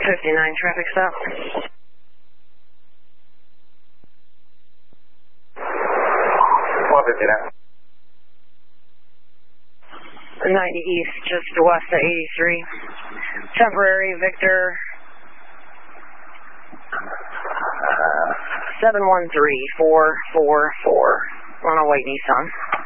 59 traffic stop. 459. 90 east, just west of 83. Temporary, Victor 713444. On a white Nissan.